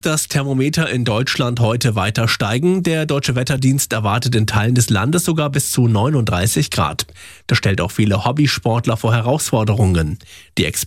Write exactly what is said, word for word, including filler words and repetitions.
Das Thermometer in Deutschland heute weiter steigen. Der Deutsche Wetterdienst erwartet in Teilen des Landes sogar bis zu neununddreißig Grad. Das stellt auch viele Hobbysportler vor Herausforderungen. Die